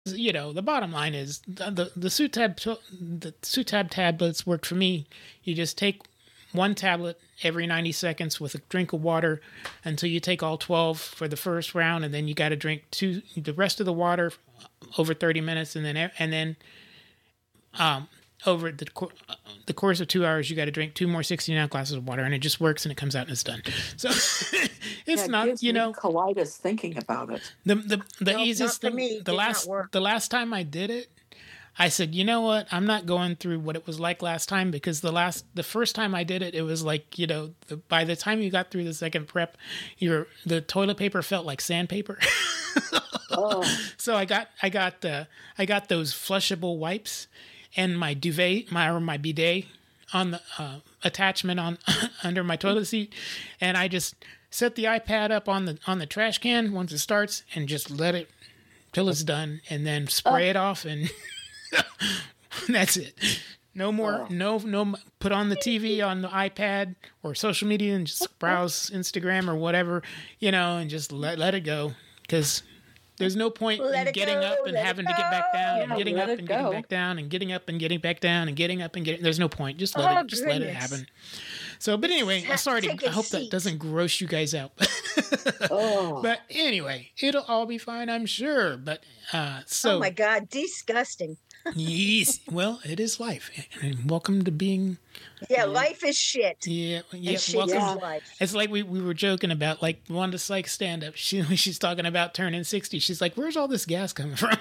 The bottom line is the Sutab tablets worked for me. You just take one tablet every 90 seconds with a drink of water until you take all 12 for the first round, and then you got to drink the rest of the water over 30 minutes, and then over the course of 2 hours, you got to drink 2 more 16-ounce glasses of water, and it just works, and it comes out and it's done. So it's not, gives me colitis thinking about it. The easiest thing. The last time I did it, I said, you know what? I'm not going through what it was like last time, because the first time I did it, it was like, by the time you got through the second prep, the toilet paper felt like sandpaper. Oh. So I got those flushable wipes and my duvet, my bidet on the attachment on under my toilet seat, and I just set the iPad up on the trash can once it starts, and just let it till it's done, and then spray it off, and that's it. No more, no. Put on the TV on the iPad or social media and just browse Instagram or whatever, and just let it go, because there's no point in getting up and having to get back down and getting up and getting back down and getting up and getting back down and getting up and getting. There's no point. Just let it happen. So, but anyway, I'm sorry. I hope that doesn't gross you guys out. But anyway, it'll all be fine, I'm sure. But oh my God, disgusting. Yes, well, it is life, and welcome to being. Yeah, life is shit. Yeah. Welcome to life. It's like we were joking about, like, Wanda Sykes stand up. She's talking about turning 60. She's like, "Where's all this gas coming from?"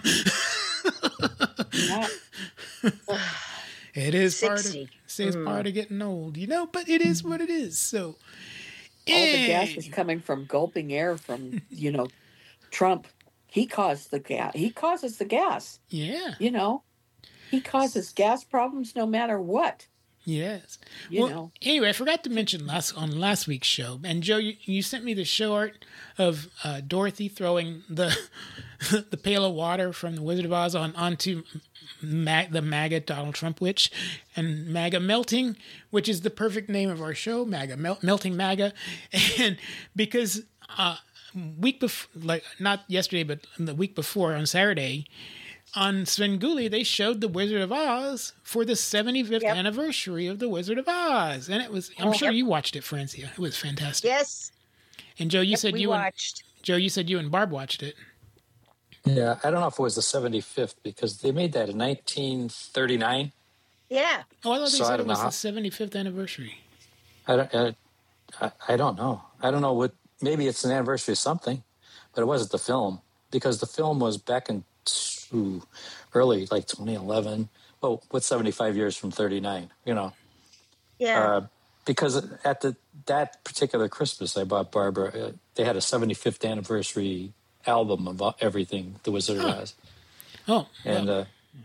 It is 60. Part of getting old, But it is what it is. So all the gas is coming from gulping air from Trump. He caused the gas. He causes the gas. Yeah. He causes gas problems no matter what. Yes. Anyway, I forgot to mention on last week's show, and Joe, you sent me the show art of Dorothy throwing the pail of water from the Wizard of Oz onto the MAGA Donald Trump witch, and MAGA melting, which is the perfect name of our show, MAGA melting MAGA, and because week before, like not yesterday, but the week before on Saturday. On Svengoolie, they showed The Wizard of Oz for the 75th anniversary of The Wizard of Oz. And it was, I'm sure you watched it, Francia. It was fantastic. Yes. And Joe, you said you watched. Joe, you said you and Barb watched it. Yeah, I don't know if it was the 75th, because they made that in 1939. Yeah. Oh, I thought they said it was the 75th anniversary. I don't know. I don't know what, maybe it's an anniversary of something, but it wasn't the film, because the film was back in early, like 2011. Oh, what's 75 years from 39? Yeah. Because at that particular Christmas, I bought Barbara. They had a 75th anniversary album of everything The Wizard of Oz. Oh, and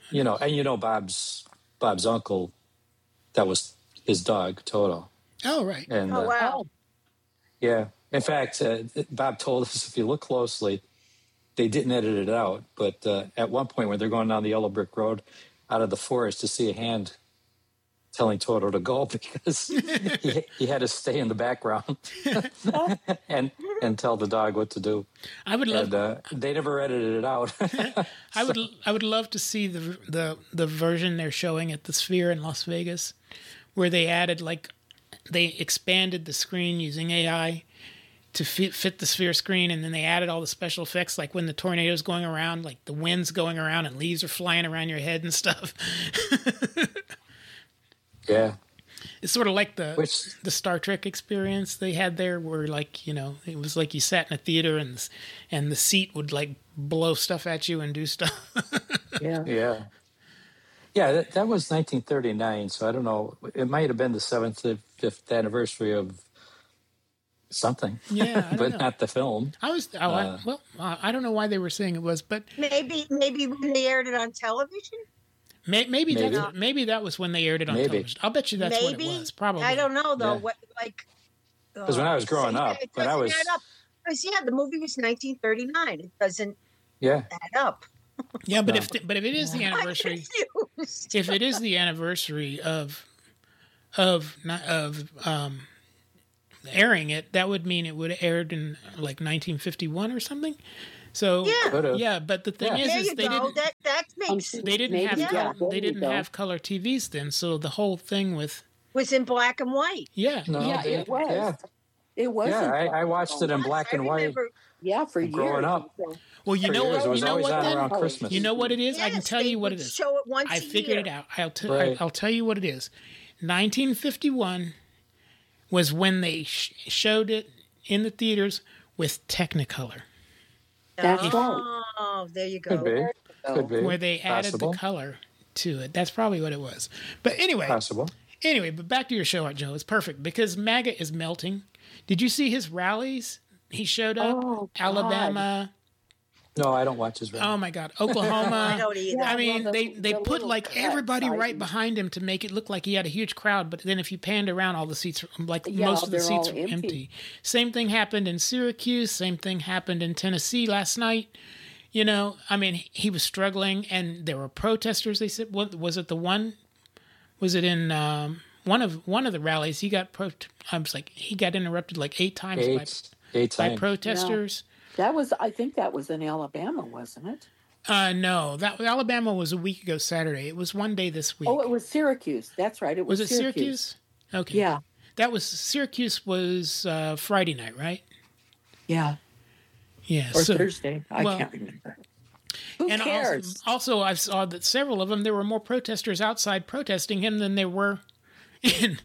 Bob's uncle, that was his dog Toto. Oh, right. And, wow. Yeah. In fact, Bob told us, if you look closely, they didn't edit it out, but at one point when they're going down the yellow brick road out of the forest, to see a hand telling Toto to go, because he had to stay in the background and tell the dog what to do. I would love. They never edited it out. I would love to see the version they're showing at the Sphere in Las Vegas, where they added, like, they expanded the screen using AI to fit the Sphere screen, and then they added all the special effects, like when the tornado's going around, like the wind's going around and leaves are flying around your head and stuff. Yeah. It's sort of like the Star Trek experience they had there, where, like, it was like you sat in a theater and the seat would, like, blow stuff at you and do stuff. Yeah. That was 1939, so I don't know. It might have been the 75th anniversary of something. Yeah, but not the film. I don't know why they were saying it was, but maybe when they aired it on television. Maybe that was when they aired it on television. I'll bet you that's what it was. Probably. I don't know though. Yeah. Because when I was growing up, the movie was 1939. It doesn't add up. Yeah, but if it is the anniversary, if it is the anniversary of airing it, that would mean it would have aired in like 1951 or something. So yeah, but the thing is they didn't. That makes they didn't have color TVs then. So the whole thing was in black and white. Yeah, it was. Yeah. It was. Yeah, I watched it in black and white. Yeah, for growing years. up. Well, you know what? You know what? Around Christmas. You know what it is? Yes, I can tell you what it is. Show it once I figured it out. I'll tell you what it is. 1951 was when they showed it in the theaters with Technicolor. That's right. Oh, there you go. Could be. Where they added the color to it. That's probably what it was. But anyway. Possible. Anyway, but back to your show, Joe. It's perfect because MAGA is melting. Did you see his rallies? He showed up. Oh, Alabama. No, I don't watch his rallies. Oh my God, Oklahoma. I don't either. I mean, they put like everybody right behind him to make it look like he had a huge crowd. But then if you panned around, all the seats, most of the seats were empty. Same thing happened in Syracuse. Same thing happened in Tennessee last night. You know, I mean, he was struggling, and there were protesters. They said, was it the one? Was it in one of the rallies? He got he got interrupted like 8 times by protesters. Yeah. I think that was in Alabama, wasn't it? No, Alabama was a week ago Saturday. It was one day this week. Oh, it was Syracuse. That's right. It was Syracuse? Okay. Yeah. Syracuse was Friday night, right? Yeah. Yeah. Or Thursday. I can't remember. Who cares? Also, I saw that several of them, there were more protesters outside protesting him than there were in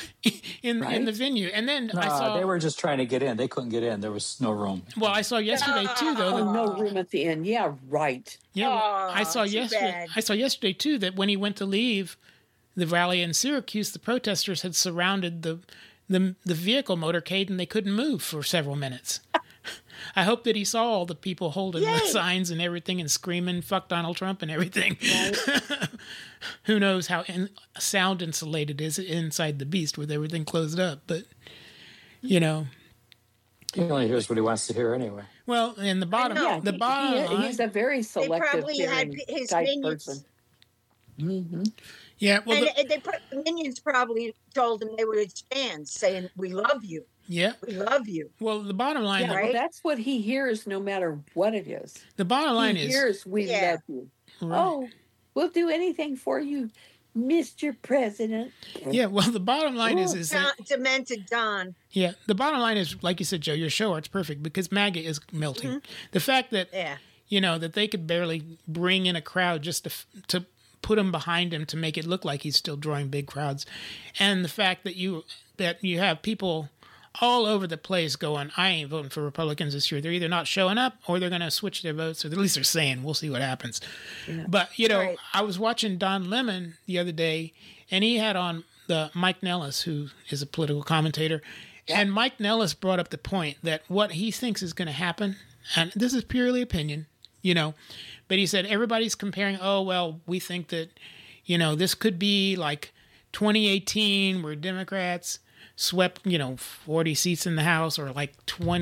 the venue. And then I saw they were just trying to get in. They couldn't get in. There was no room. Well, I saw yesterday too, though. No room at the end. Yeah, right. Yeah, I saw yesterday. I saw yesterday too that when he went to leave the rally in Syracuse, the protesters had surrounded the vehicle motorcade and they couldn't move for several minutes. I hope that he saw all the people holding the signs and everything and screaming "fuck Donald Trump" and everything. Right. Who knows how sound insulated is inside the beast with everything closed up? But you know, he only hears what he wants to hear anyway. Well, and the bottom line, he's a very selective. They probably had his minions. Person. Mm-hmm. Yeah, well, the minions probably told him they were his fans, saying, "We love you." Yeah. We love you. Well, the bottom line... Yeah, well, that's what he hears no matter what it is. The bottom line he hears, we love you. Right. Oh, we'll do anything for you, Mr. President. Yeah, well, the bottom line is that... Demented Don. Yeah, the bottom line is, like you said, Joe, your show art's perfect because MAGA is melting. Mm-hmm. The fact that, that they could barely bring in a crowd just to put him behind him to make it look like he's still drawing big crowds. And the fact that you have people... all over the place going, I ain't voting for Republicans this year. They're either not showing up or they're going to switch their votes, or at least they're saying, we'll see what happens. Yeah. But, I was watching Don Lemon the other day, and he had on the Mike Nellis, who is a political commentator, and Mike Nellis brought up the point that what he thinks is going to happen, and this is purely opinion, but he said everybody's comparing, we think that, this could be like 2018 where Democrats swept, 40 seats in the House, or like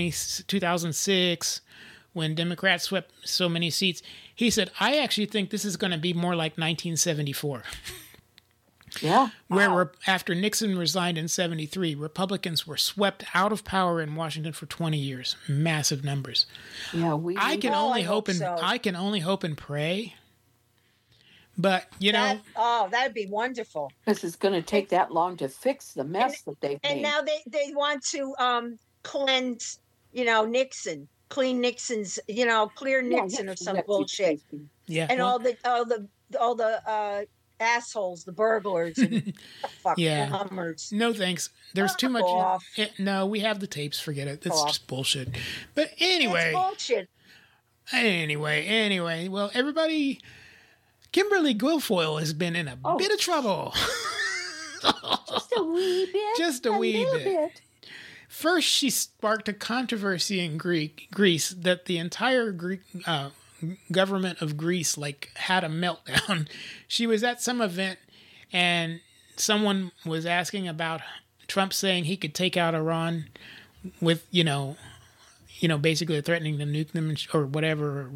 2006 when Democrats swept so many seats. He said, I actually think this is going to be more like 1974. Yeah. Where after Nixon resigned in 73, Republicans were swept out of power in Washington for 20 years. Massive numbers. Yeah, I can only hope and pray. But, that'd be wonderful. Because it's going to take that long to fix the mess that they've made. And now they want to cleanse, Nixon, clean Nixon's, clear Nixon or some bullshit. Yeah. And all the assholes, the burglars and bummers. No thanks. There's too much. No, we have the tapes. Forget it. It's just bullshit. But anyway. It's bullshit. Anyway. Well, everybody... Kimberly Guilfoyle has been in a bit of trouble. Just a wee bit. Just a wee bit. First, she sparked a controversy in Greece that the entire Greek government of Greece had a meltdown. She was at some event, and someone was asking about Trump saying he could take out Iran with basically threatening to nuke them or whatever.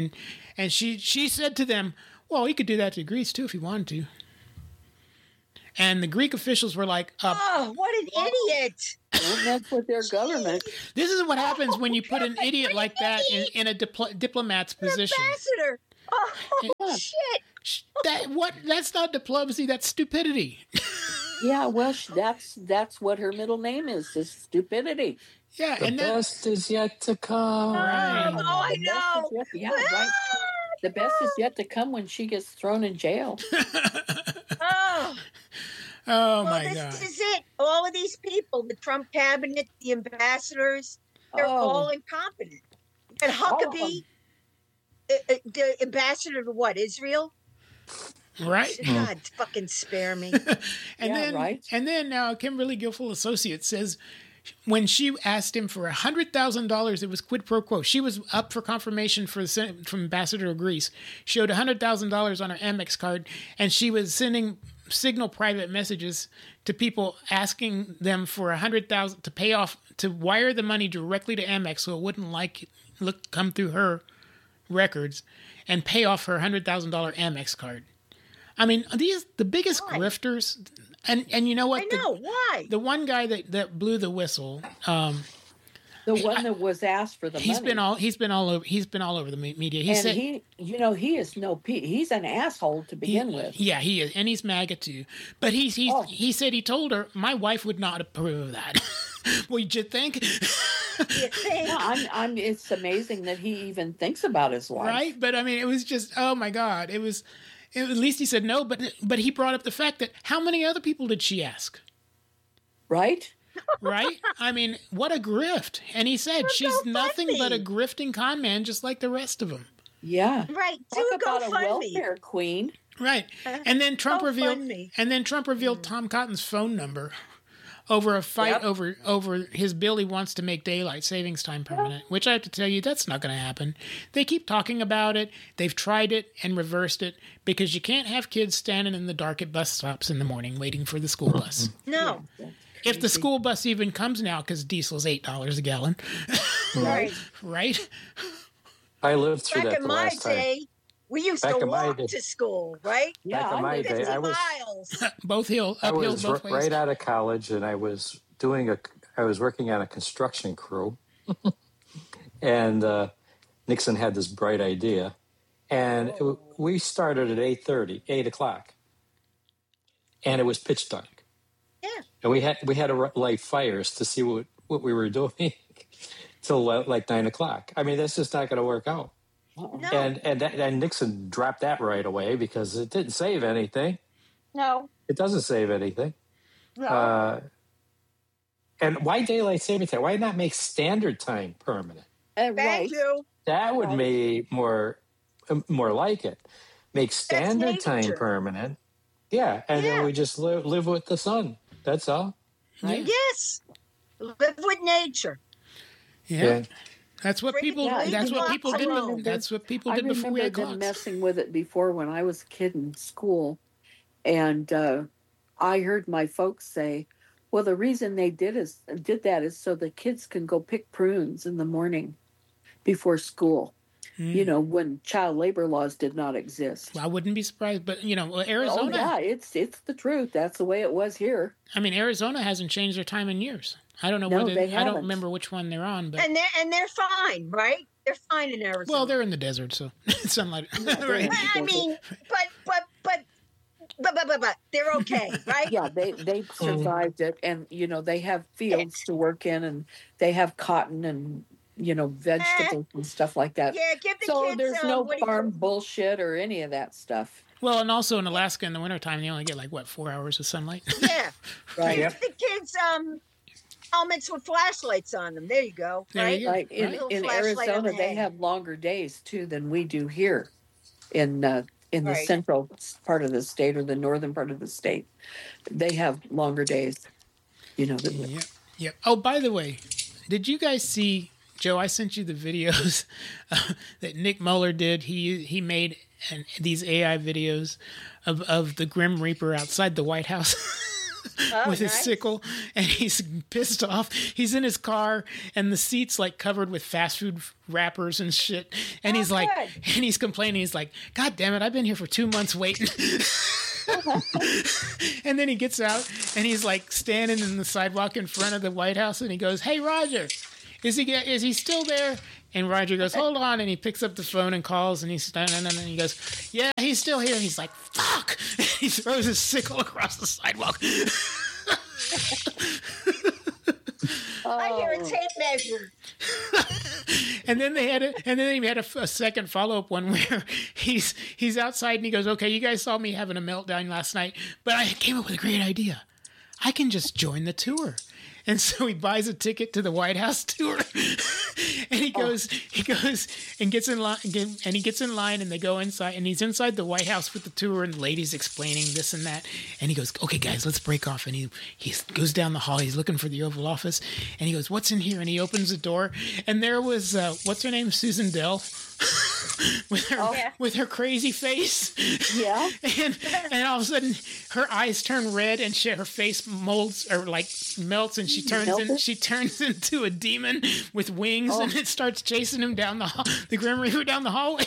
And she said to them, well, he could do that to Greece, too, if he wanted to. And the Greek officials were like, "Oh, what an idiot!" Don't mess with their government. This is what happens when you put an idiot like that in a diplomat's position. Ambassador. Oh, shit. That's not diplomacy. That's stupidity. Yeah, well, that's what her middle name is stupidity. Yeah, the best is yet to come. Right. Oh, I know. Right. The best is yet to come when she gets thrown in jail. Oh my God. This is it. All of these people, the Trump cabinet, the ambassadors, they're all incompetent. And Huckabee, the ambassador to what, Israel? Right. God, fucking spare me. And then now Kimberly Guilfoyle Associates says when she asked him for $100,000, it was quid pro quo. She was up for confirmation from Ambassador of Greece. She owed $100,000 on her Amex card, and she was sending Signal private messages to people asking them for $100,000 to pay off, to wire the money directly to Amex so it wouldn't come through her records and pay off her $100,000 Amex card. I mean, the biggest grifters, and you know what? I know why. The one guy that blew the whistle, the one that was asked for the money. He's been all over the media. He is he's an asshole to begin with. Yeah, he is, and he's MAGA too. But he said he told her my wife would not approve of that. Would you think? It's amazing that he even thinks about his wife. Right, but I mean, it was just, oh my God, it was. At least he said no, but he brought up the fact that how many other people did she ask? Right? Right? I mean, what a grift. And he said she's nothing but a grifting con man just like the rest of them. Yeah. Right. Talk about a welfare queen. Right. And then Trump revealed Tom Cotton's phone number over a fight over his bill he wants to make daylight savings time permanent, which I have to tell you, that's not going to happen. They keep talking about it. They've tried it and reversed it because you can't have kids standing in the dark at bus stops in the morning waiting for the school bus. No. If the school bus even comes now because diesel's $8 a gallon. Right. Right? I lived through Back that in the my last time. day, we used to walk to school, right? Yeah, Back in my day, 50 miles. Uphill I was both ways. right out of college, and I was working on a construction crew, and Nixon had this bright idea, and we started at 8 o'clock, and it was pitch dark. Yeah, and we had to light fires to see what we were doing till like 9 o'clock. I mean, that's just not going to work out. no. And Nixon dropped that right away because it didn't save anything. No. It doesn't save anything. No. And why daylight saving time? Why not make standard time permanent? Thank you. That would be more like it. Make standard time permanent. Yeah, and then we just live with the sun. That's all. Right? Yes. Live with nature. Yeah. That's what people. Yeah, that's what people did. That's what people did before we had I remember them clocks. messing with it before when I was a kid in school, and I heard my folks say, "Well, the reason they did that is so the kids can go pick prunes in the morning before school." You know, when child labor laws did not exist. Well, I wouldn't be surprised, but Arizona. Oh yeah, it's the truth. That's the way it was here. I mean, Arizona hasn't changed their time in years. I don't know whether I don't remember which one they're on, but and they're fine, right? They're fine in Arizona. Well, they're in the desert, so sunlight. Right. I mean, but they're okay, right? Yeah, they survived it, and they have fields to work in, and they have cotton and vegetables and stuff like that. Yeah, give the so kids. There's no farm bullshit or any of that stuff. Well, and also in Alaska in the wintertime, they only get 4 hours of sunlight. Yeah, right. Give the kids helmets with flashlights on them. There you go. There right. you go. Right. In Arizona, they have longer days too than we do here in the central part of the state or the northern part of the state. They have longer days. Yeah. Oh, by the way, did you guys see? Joe, I sent you the videos that Nick Muller did. He made these AI videos of the Grim Reaper outside the White House with his sickle, and he's pissed off. He's in his car, and the seat's covered with fast food wrappers and shit. And he's complaining. He's like, "God damn it! I've been here for 2 months waiting." And then he gets out and he's like standing in the sidewalk in front of the White House and he goes, "Hey, Roger, is he still there?" And Roger goes, "Hold on." And he picks up the phone and calls and he's and he goes, "Yeah, he's still here." And he's like, "Fuck." He throws his sickle across the sidewalk. I hear a tape measure. And then he had a second follow-up one where he's outside and he goes, "Okay, you guys saw me having a meltdown last night, but I came up with a great idea. I can just join the tour." And so he buys a ticket to the White House tour, and he goes and gets in line, and he gets in line, and they go inside, and he's inside the White House with the tour, and the lady's explaining this and that, and he goes, "Okay, guys, let's break off." And he goes down the hall, he's looking for the Oval Office, and he goes, "What's in here?" And he opens the door, and there was what's her name, Susan Dell. with her crazy face, Yeah, and all of a sudden her eyes turn red and her face melts, and she turns into a demon with wings, and it starts chasing him down the Grim Reaper down the hallway.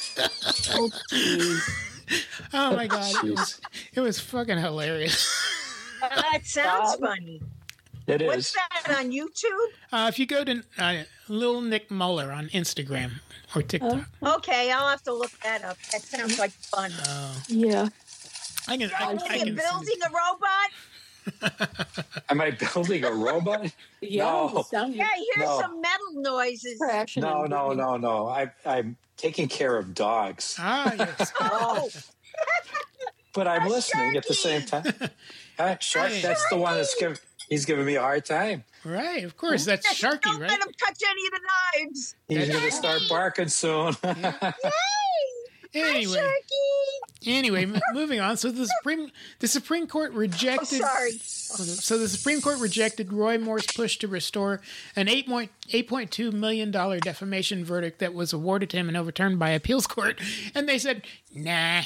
Oh my God, it was fucking hilarious. That sounds funny. It is. What's that on YouTube? If you go to Lil Nick Muller on Instagram or TikTok. Okay, I'll have to look that up. That sounds like fun. yeah. I can building a robot? Am I building a robot? Yeah, No. Yeah, I hear No. some metal noises. No. I'm taking care of dogs, yes. Oh, but I'm listening at the same time. Shark, that's the one he's giving me a hard time. Right, of course. That's Sharky, don't right? let him touch any of the knives. He's going to start barking soon. Anyway, moving on. So the Supreme Court rejected. Oh, sorry. So the Supreme Court rejected Roy Moore's push to restore an $8.2 million defamation verdict that was awarded to him and overturned by appeals court, and they said, "Nah."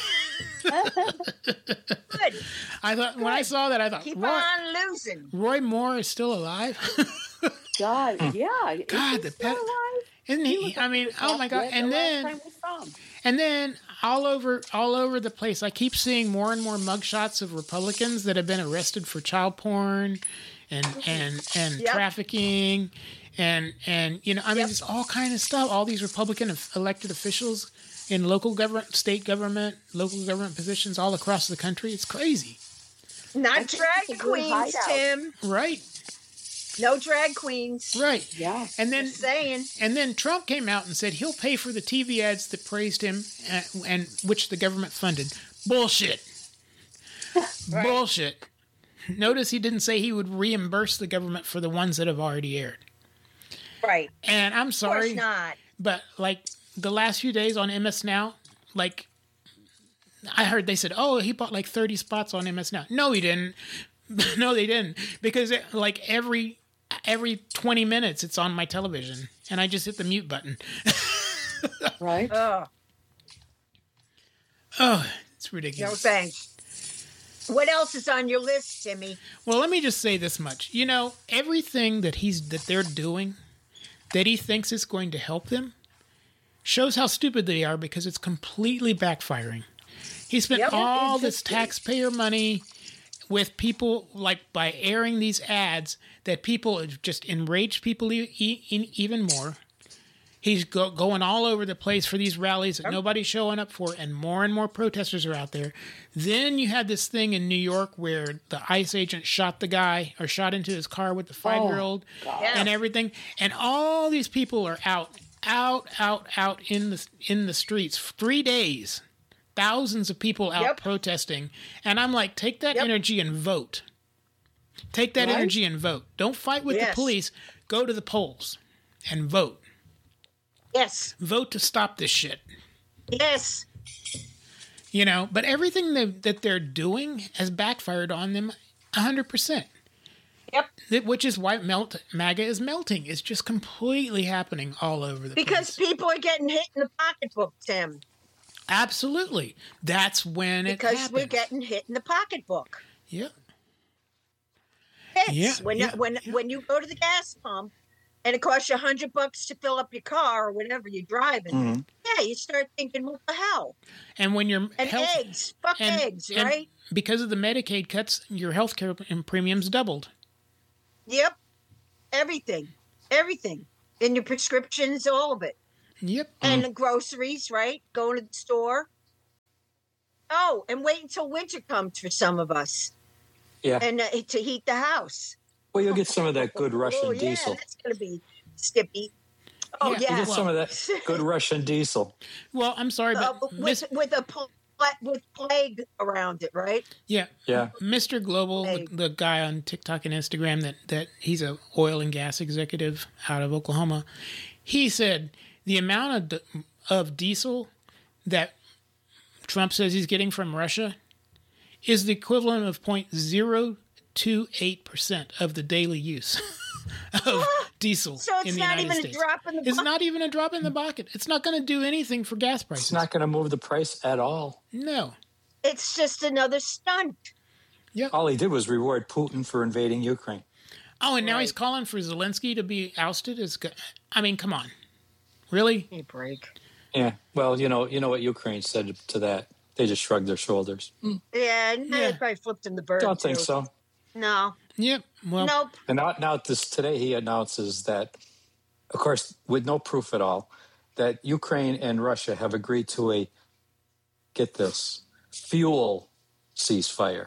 Good. I thought when I saw that, I thought, Keep on losing. Roy Moore is still alive. God, yeah. God, isn't he? I mean, oh my God! And then all over the place, I keep seeing more and more mugshots of Republicans that have been arrested for child porn and trafficking, and I mean, just all kind of stuff. All these Republican elected officials in local government, state government, local government positions all across the country. It's crazy. Not drag queens, Tim. Right. No drag queens. Right. Yeah. And then Just saying. And then Trump came out and said he'll pay for the TV ads that praised him and which the government funded. Bullshit. Right. Bullshit. Notice he didn't say he would reimburse the government for the ones that have already aired. Right. And I'm sorry. Of course not. But like the last few days on MS Now, like I heard they said, "Oh, he bought like 30 spots on MS Now." No, he didn't. No, they didn't, because like every 20 minutes it's on my television, and I just hit the mute button. Right. Oh, it's ridiculous. No thanks. What else is on your list, Timmy? Well, let me just say this much. Everything that they're doing that he thinks is going to help them shows how stupid they are, because it's completely backfiring. He spent all this taxpayer money with people, like, by airing these ads that people just enraged people even more. He's going all over the place for these rallies that nobody's showing up for, and more protesters are out there. Then you had this thing in New York where the ICE agent shot the guy, or shot into his car with the 5-year-old and everything. And all these people are out in the streets. 3 days. Thousands of people out protesting. And I'm like, take that energy and vote. Take that energy and vote. Don't fight with the police. Go to the polls and vote. Yes. Vote to stop this shit. Yes. But everything that they're doing has backfired on them 100%. Yep. Which is why MAGA is melting. It's just completely happening all over the place. Because people are getting hit in the pocketbook, Tim. Absolutely. That's when it happens. Because we're getting hit in the pocketbook. Yep. When you go to the gas pump, and it costs you $100 to fill up your car or whatever you're driving. Mm-hmm. Yeah, you start thinking, what the hell? And when you're eggs, eggs, right? Because of the Medicaid cuts, your health care premiums doubled. Yep, everything, and your prescriptions, all of it. Yep, and the groceries, right? Going to the store. Oh, and wait until winter comes for some of us. Yeah, and to heat the house. Well, you'll get some of that good Russian diesel. That's going to be stippy. Oh, yeah. You get some of that good Russian diesel. Well, I'm sorry, but with plague around it, right? Yeah. Mr. Global, the guy on TikTok and Instagram that he's a oil and gas executive out of Oklahoma, he said the amount of diesel that Trump says he's getting from Russia is the equivalent of 0.028% of the daily use of diesel in the United States. It's not even a drop in the bucket. It's not going to do anything for gas prices. It's not going to move the price at all. No. It's just another stunt. Yeah. All he did was reward Putin for invading Ukraine. Oh, and now he's calling for Zelensky to be ousted. I mean, come on. Really? Hey, break. Yeah. Well, you know what Ukraine said to that. They just shrugged their shoulders. Yeah, they probably flipped him the bird. Don't think so. No. Yep. Well. Nope. And now today he announces that, of course, with no proof at all, that Ukraine and Russia have agreed to get this, fuel ceasefire.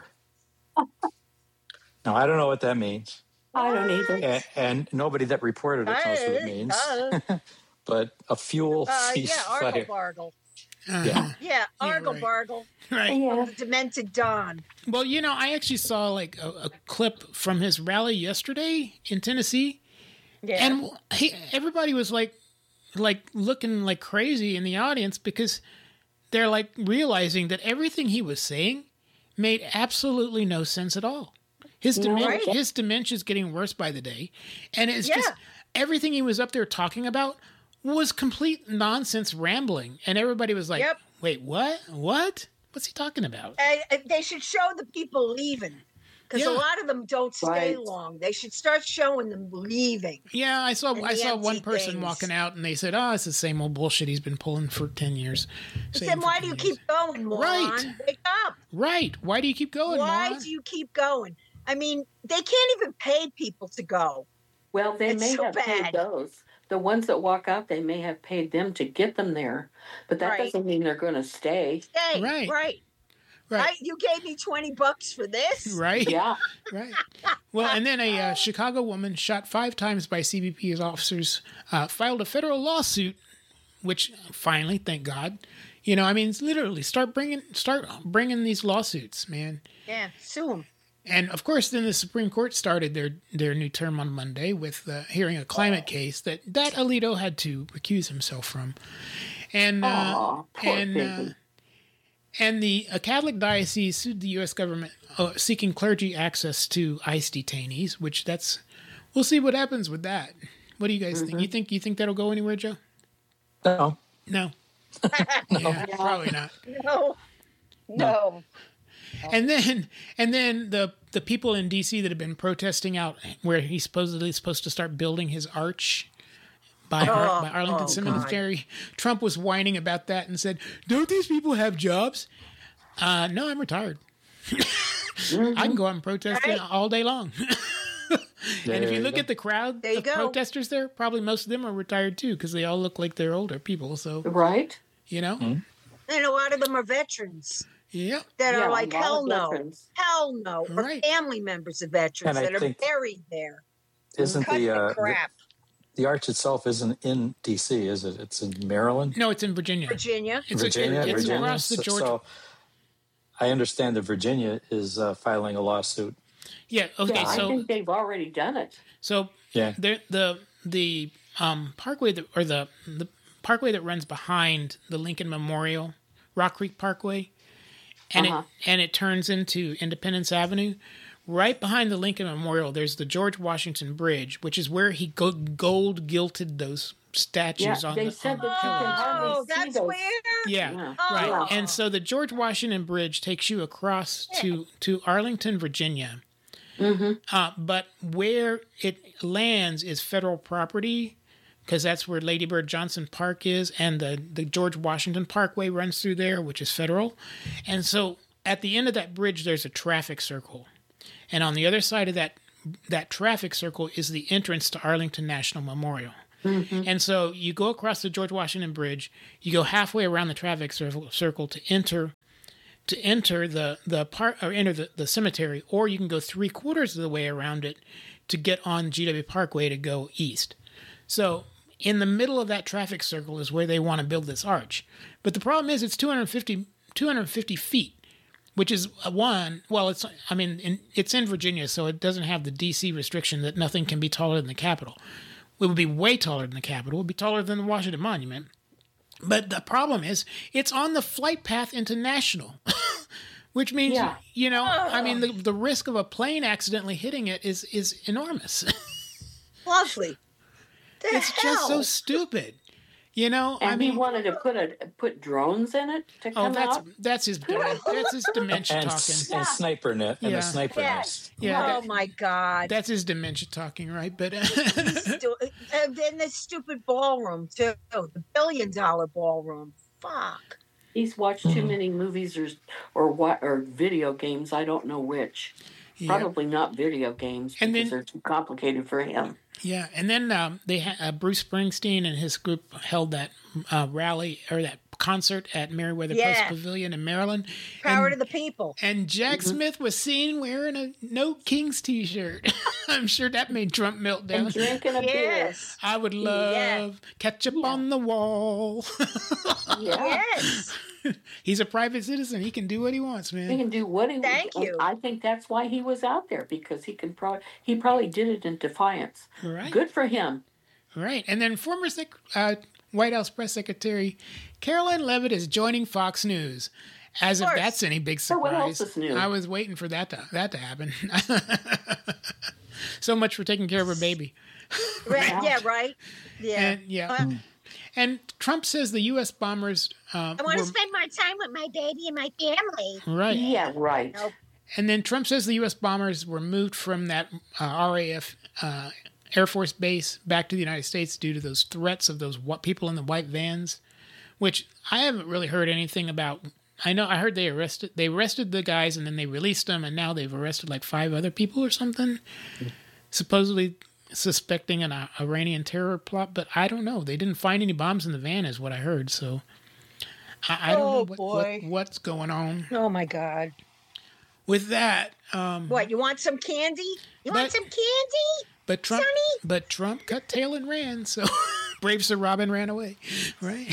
Now, I don't know what that means. I don't either. And nobody that reported it knows what it means. But a fuel ceasefire. Argle-bargle. Yeah, Argle-bargle. Right. Yeah. The demented Don. Well, I actually saw like a clip from his rally yesterday in Tennessee. Yeah. And everybody was like looking like crazy in the audience because they're like realizing that everything he was saying made absolutely no sense at all. His dementia is getting worse by the day. And it's just everything he was up there talking about was complete nonsense rambling. And everybody was like, wait, what? What? What's he talking about? They should show the people leaving. Because a lot of them don't stay long. They should start showing them leaving. Yeah, I saw one person walking out, and they said, "Oh, it's the same old bullshit he's been pulling for 10 years." Then why do you keep going, moron? Right. Wake up. Right. Why do you keep going, Why do you keep going? I mean, they can't even pay people to go. Well, they may have paid those. The ones that walk out, they may have paid them to get them there. But that doesn't mean they're going to stay. Right. You gave me $20 for this. Right. Yeah. Right. Well, and then a Chicago woman shot 5 times by CBP's officers filed a federal lawsuit, which finally, thank God, it's literally start bringing these lawsuits, man. Yeah, sue them. And of course, then the Supreme Court started their new term on Monday with hearing a climate case that Alito had to recuse himself from, and the Catholic diocese sued the U.S. government seeking clergy access to ICE detainees. Which we'll see what happens with that. What do you guys think? You think that'll go anywhere, Joe? No. Yeah, probably not. No. And then the people in D.C. that have been protesting out where he's supposedly supposed to start building his arch by Arlington Cemetery. Trump was whining about that and said, "Don't these people have jobs?" No, I'm retired. I can go out and protest all day long. And if you look at the crowd of protesters there, probably most of them are retired too because they all look like they're older people. So and a lot of them are veterans. Yeah. That are like, hell no. Or family members of veterans that are buried there. Isn't the arch itself isn't in D.C., is it? It's in Maryland? No, it's in Virginia. It's across the Georgia. So I understand that Virginia is filing a lawsuit. Yeah. Okay. Yeah, I think they've already done it. So the parkway the parkway that runs behind the Lincoln Memorial, Rock Creek Parkway, and it turns into Independence Avenue. Right behind the Lincoln Memorial, there's the George Washington Bridge, which is where he gold gilted those statues on the pillars. Oh, that's where? Yeah, right. And so the George Washington Bridge takes you across to Arlington, Virginia. But where it lands is federal property, because that's where Lady Bird Johnson Park is, and the George Washington Parkway runs through there, which is federal. And so at the end of that bridge, there's a traffic circle. And on the other side of that traffic circle is the entrance to Arlington National Memorial. And so you go across the George Washington Bridge, you go halfway around the traffic circle to enter the park, or enter the cemetery, or you can go 3/4 of the way around it to get on GW Parkway to go east. So in the middle of that traffic circle is where they want to build this arch. But the problem is it's 250 feet, which is it's in Virginia, so it doesn't have the DC restriction that nothing can be taller than the Capitol. It would be way taller than the Capitol. It would be taller than the Washington Monument. But the problem is it's on the flight path into National, which means, the risk of a plane accidentally hitting it is enormous. Lovely. It's just so stupid. He wanted to put drones in it to come out. That's his dementia talking. And sniper net and the sniper nest. Yeah. My God. That's his dementia talking, right? But and then the stupid ballroom too, the $1 billion ballroom. Fuck. He's watched too many movies or video games. I don't know which. Yeah. Probably not video games because they're too complicated for him. Yeah, and then Bruce Springsteen and his group held that rally or that concert at Meriwether Post Pavilion in Maryland. Power to the people. And Jack Smith was seen wearing a No Kings t-shirt. I'm sure that made Trump melt down. And drinking a beer. I would love ketchup on the wall. Yes. He's a private citizen. He can do what he wants, man. He can do what he wants. Thank you. I think that's why he was out there, because he probably did it in defiance. Right. Good for him. Right. And then former White House press secretary Caroline Leavitt is joining Fox News. As if that's any big surprise. So what else is new? I was waiting for that to happen. So much for taking care of her baby. Right. Yeah, right. Yeah. And Trump says the U.S. bombers... I want to spend my time with my baby and my family. Right. Yeah, right. Nope. And then Trump says the U.S. bombers were moved from that RAF Air Force base back to the United States due to those threats of those people in the white vans, which I haven't really heard anything about. I heard they arrested the guys and then they released them, and now they've arrested like 5 other people or something, supposedly suspecting an Iranian terror plot, but I don't know. They didn't find any bombs in the van is what I heard, so I don't know what's going on. Oh my God. With that, what, you want some candy? Want some candy? But Trump, Sonny? But Trump cut tail and ran, so brave Sir Robin ran away, right?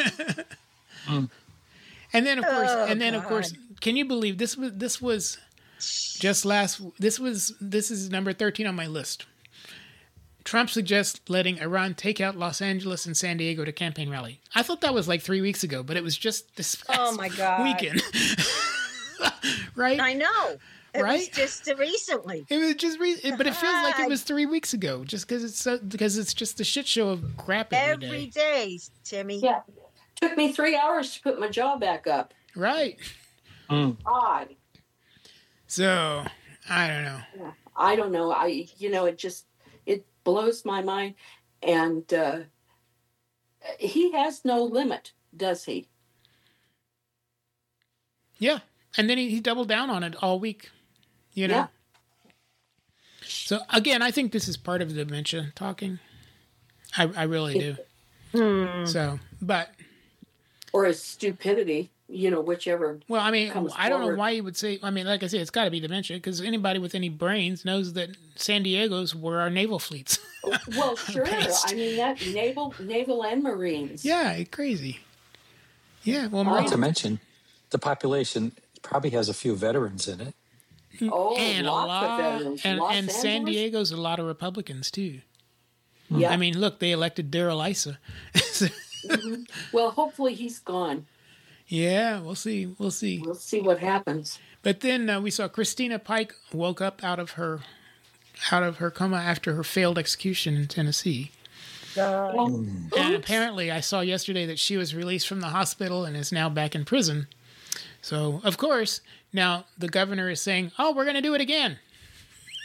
And then of course, can you believe this was just this is number 13 on my list. Trump suggests letting Iran take out Los Angeles and San Diego to campaign rally. I thought that was like 3 weeks ago, but it was just this past weekend. Right? I know. It was just recently. It was just but it feels like it was 3 weeks ago, just because it's just the shit show of crap every day, Timmy. Yeah. Took me 3 hours to put my jaw back up. Right. Odd. So, I don't know. Yeah, I don't know. It blows my mind. And he has no limit, does he? Yeah. And then he doubled down on it all week, Yeah. So, again, I think this is part of the dementia talking. I really do. So, but... Or his stupidity, whichever. Well, I mean, I don't know forward. why you would say... I mean, like I said, it's got to be dementia, because anybody with any brains knows that San Diego's were our naval fleets. Well, sure. I mean, that naval and Marines. Yeah, crazy. Yeah, well, Not to mention, the population probably has a few veterans in it. Oh, and lots of veterans. And San Diego's a lot of Republicans, too. Yeah. I mean, look, they elected Darrell Issa. Well, hopefully he's gone. Yeah, we'll see. We'll see what happens. But then we saw Christina Pike woke up out of her coma after her failed execution in Tennessee. And apparently, I saw yesterday that she was released from the hospital and is now back in prison. So, of course, now the governor is saying, "Oh, we're going to do it again."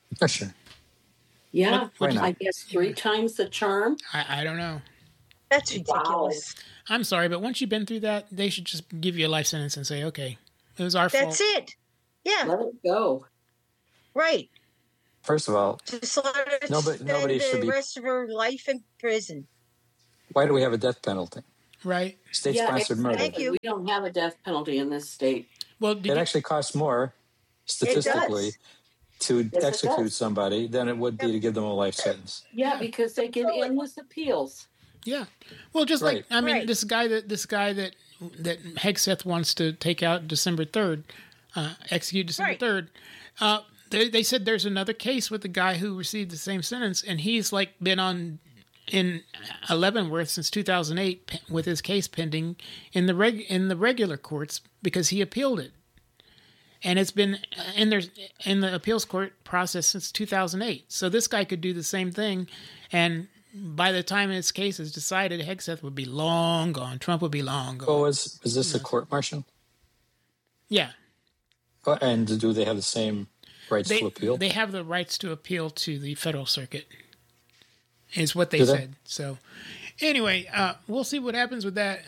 For sure. Yeah, Why not? I guess 3 times the charm. I don't know. That's ridiculous. Wow. I'm sorry, but once you've been through that, they should just give you a life sentence and say, okay, it was our fault. That's it. Yeah. Let it go. Right. First of all, Just let her nobody spend should the be. rest of her life in prison. Why do we have a death penalty? Right. State-sponsored murder. Thank you. We don't have a death penalty in this state. Well, It actually costs more statistically to execute somebody than it would be to give them a life sentence. Yeah, because they get endless appeals. yeah. Well, just Right. like I mean, Right. this guy that Hegseth wants to take out December 3rd, execute December Right. 3rd. They said there's another case with the guy who received the same sentence, and he's like been in Leavenworth since 2008 with his case pending in the regular courts because he appealed it, and it's been in the appeals court process since 2008. So this guy could do the same thing, and by the time his case is decided, Hegseth would be long gone. Trump would be long gone. Well, was this a court martial? Yeah. And do they have the same rights to appeal? They have the rights to appeal to the federal circuit, is what they Do they? said. So, anyway, we'll see what happens with that.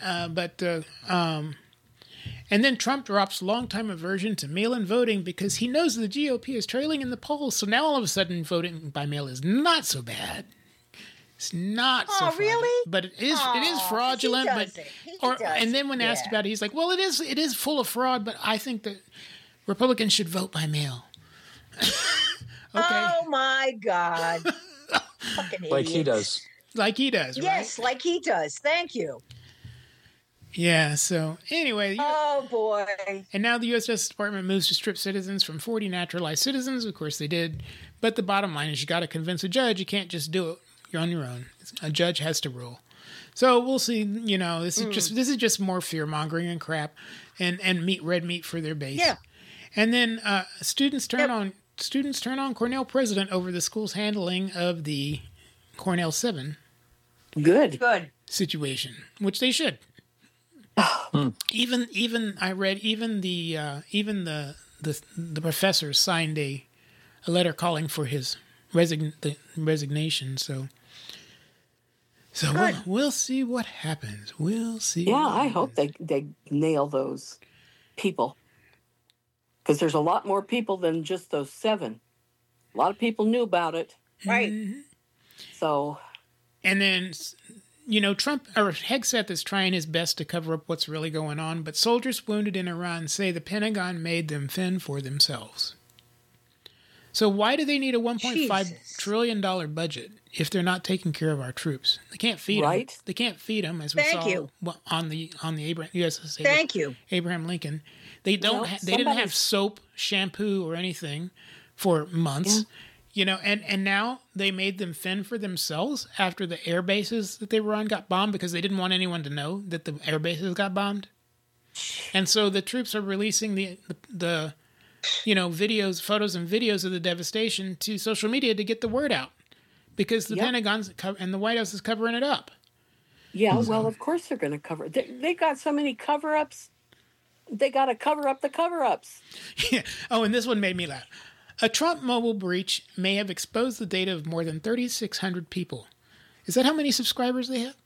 And then Trump drops longtime aversion to mail-in voting because he knows the GOP is trailing in the polls. So now all of a sudden, voting by mail is not so bad. It's not so fraudulent, really? but it is fraudulent. He But does it. He or does and it, then when asked yeah. about it, he's like, "Well, it is full of fraud, but I think that Republicans should vote by mail." Okay, Oh my God. Fucking Like he idiot. does. like he does, right? Yes, like he does. Thank you. Yeah. So anyway, Oh boy. and now the U.S. Justice Department moves to strip citizens from 40 naturalized citizens. Of course, they did. But the bottom line is, you got to convince a judge. You can't just do it. You're on your own. A judge has to rule. So we'll see. You know, this is just more fear mongering and crap, and red meat for their base. Yeah. And then students turn on Cornell president over the school's handling of the Cornell 7 Good. Good. situation, which they should. Even I read the professor signed a letter calling for his resignation. So we'll see what happens. We'll see. Yeah, I hope they nail those people. Because there's a lot more people than just those 7. A lot of people knew about it. Right. So, And then, you know, Trump or Hegseth is trying his best to cover up what's really going on, but soldiers wounded in Iran say the Pentagon made them fend for themselves. So why do they need a $1.5 trillion budget if they're not taking care of our troops? They can't feed Right. them. They can't feed them, as we Thank saw you. on the USS Thank you. Abraham Lincoln. They don't. They didn't have soap, shampoo, or anything for months. Yeah. You know, and now they made them fend for themselves after the air bases that they were on got bombed because they didn't want anyone to know that the air bases got bombed. And so the troops are releasing the photos and videos of the devastation to social media to get the word out because the Pentagon's and the White House is covering it up. yeah, well, of course they're going to cover it. They got so many cover-ups. They got to cover up the cover-ups. Yeah. Oh, and this one made me laugh. A Trump mobile breach may have exposed the data of more than 3,600 people. Is that how many subscribers they have?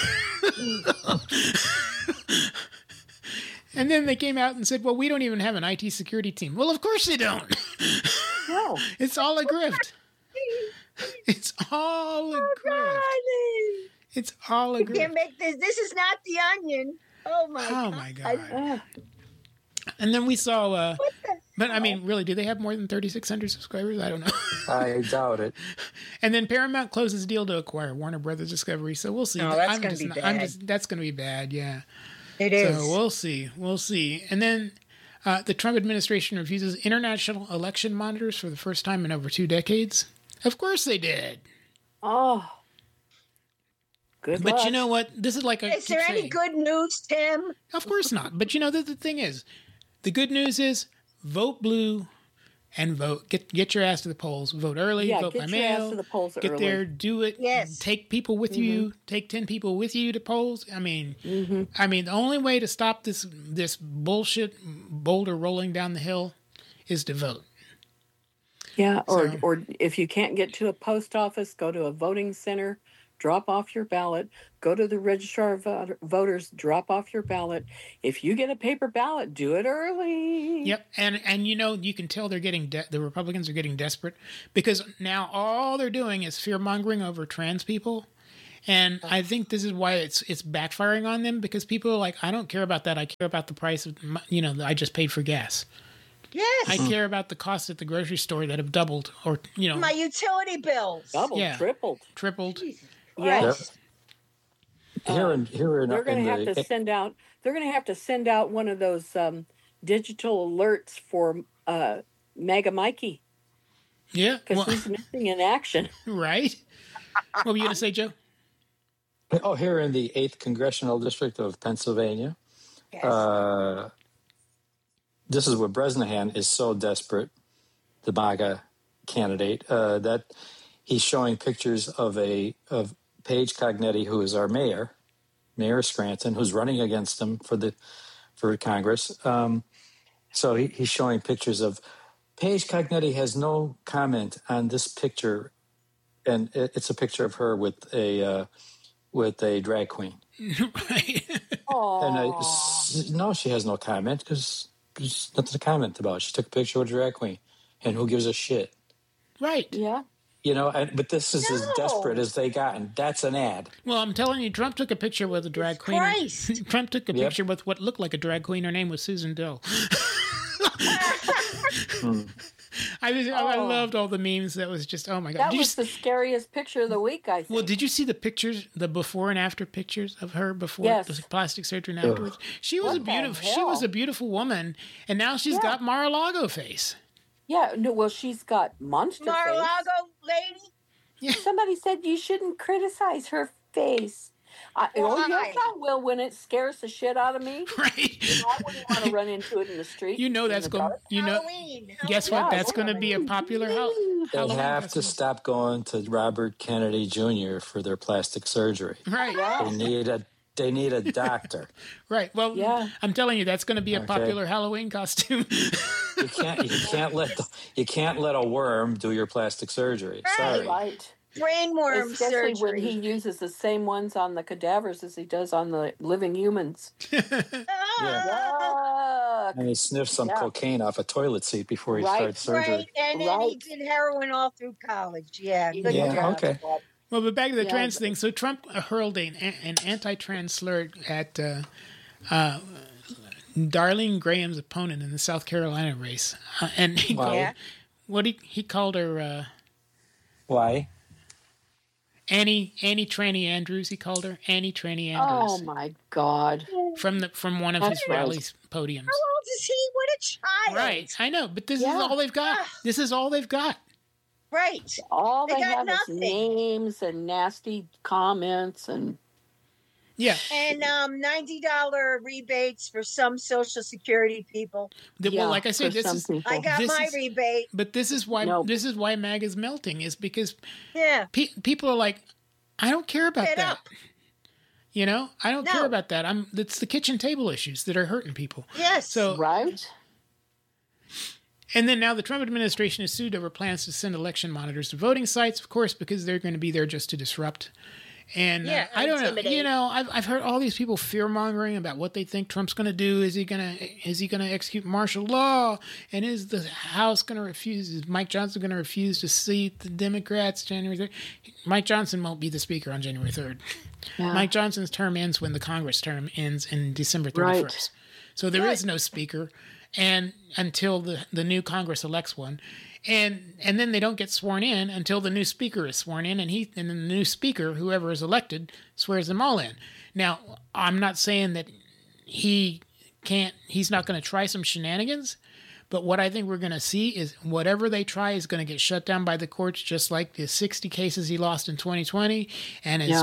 And then they came out and said, well, we don't even have an IT security team. Well, of course they don't. No. It's all a grift. It's all a grift. It's all a You can't grift. make this. This is not the Onion. Oh my God. Oh, my God. Uh, And then we saw, but I mean, really, do they have more than 3,600 subscribers? I don't know. I doubt it. And then Paramount closes deal to acquire Warner Brothers Discovery. So we'll see. No, that's gonna be bad. That's going to be bad. Yeah. It is. So we'll see. We'll see. And then the Trump administration refuses international election monitors for the first time in over 2 decades. Of course they did. oh. Good But luck. you know what? This is like a. Is there any good news, Tim? Of course not. But you know, the thing is, the good news is vote blue and vote. Get your ass to the polls. Vote early. Yeah, vote get by your ass mail. to the polls Get early. there. Do it. Yes. Take people with you. Take 10 people with you to polls. I mean, the only way to stop this bullshit boulder rolling down the hill is to vote. Yeah, or if you can't get to a post office, go to a voting center, drop off your ballot, go to the registrar of voters, drop off your ballot. If you get a paper ballot, do it early. Yep, and you can tell they're getting the Republicans are getting desperate because now all they're doing is fear mongering over trans people, and I think this is why it's backfiring on them because people are like, I don't care about that. I care about the price of I just paid for gas. Yes. I care about the cost at the grocery store that have doubled, or my utility bills doubled, tripled. Yes. Here they're going to have to send out. They're going to have to send out one of those digital alerts for Mega Mikey. Yeah, because he's missing in action. Right. What were you going to say, Joe? Oh, here in the 8th Congressional District of Pennsylvania. Yes. This is where Bresnahan is so desperate, the MAGA candidate, that he's showing pictures of Paige Cognetti, who is our mayor of Scranton, who's running against him for Congress. So he's showing pictures of Paige Cognetti has no comment on this picture, and it's a picture of her with a drag queen. Right. And no, she has no comment because there's nothing to comment about. She took a picture with a drag queen, and who gives a shit? Right. Yeah. But this is as desperate as they gotten. That's an ad. Well, I'm telling you, Trump took a picture with a drag queen. Trump took a picture with what looked like a drag queen. Her name was Susan Dill. I loved all the memes. That was just, oh my God. That was the scariest picture of the week, I think. Well, did you see the pictures, the before and after pictures of her before the plastic surgery and afterwards? She was a beautiful woman, and now she's got Mar-a-Lago face. Yeah, no, well, she's got monster Mar-a-Lago face. lady? Yeah. Somebody said you shouldn't criticize her face. Yes, I will when it scares the shit out of me. Right. I wouldn't want to run into it in the street. That's going. Halloween. Guess what? That's going to be a popular Halloween. They have to stop going to Robert Kennedy Jr. for their plastic surgery. Right. Yeah. They need a doctor. Right. Well, I'm telling you, that's going to be a popular Halloween costume. You can't let a worm do your plastic surgery. Right. Sorry. Right. Brainworm surgery. surgery. When he uses the same ones on the cadavers as he does on the living humans. Yeah. And he sniffs some cocaine off a toilet seat before he starts surgery. Right, and then he did heroin all through college. Yeah. Good job. Okay. Well, but back to the trans thing. So Trump hurled an anti-trans slur at Darlene Graham's opponent in the South Carolina race, and he called her. Why? Annie Tranny Andrews. He called her Annie Tranny Andrews. Oh my God! From one of his rallies podiums. How old is he? What a child! Right, I know, but this is all they've got. This is all they've got. Right. All they have is names and nasty comments and and $90 rebates for some Social Security people. Well, like I said, I got my rebate. But this is why this is why MAGA's melting, is because people are like, I don't care about that. I don't care about that. It's the kitchen table issues that are hurting people. Yes. So right. And then now the Trump administration has sued over plans to send election monitors to voting sites, of course, because they're going to be there just to disrupt. And I don't know. I've heard all these people fear mongering about what they think Trump's going to do. Is he going to execute martial law? And is the House going to refuse? Is Mike Johnson going to refuse to seat the Democrats January 3rd? Mike Johnson won't be the speaker on January 3rd. Yeah. Mike Johnson's term ends when the Congress term ends in December 31st. Right. So there is no speaker. And until the new Congress elects one, and then they don't get sworn in until the new speaker is sworn in, and the new speaker, whoever is elected, swears them all in. Now, I'm not saying that he's not going to try some shenanigans, but what I think we're going to see is whatever they try is going to get shut down by the courts, just like the 60 cases he lost in 2020 and his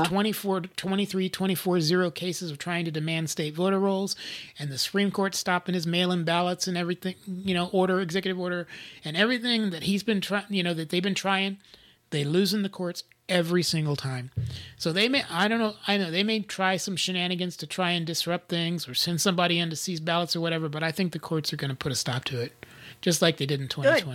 24-0 cases of trying to demand state voter rolls, and the Supreme Court stopping his mail-in ballots and everything, executive order, and everything that he's been trying, that they've been trying, they lose in the courts every single time. So they may, I know they may try some shenanigans to try and disrupt things or send somebody in to seize ballots or whatever, but I think the courts are going to put a stop to it, just like they did in 2020.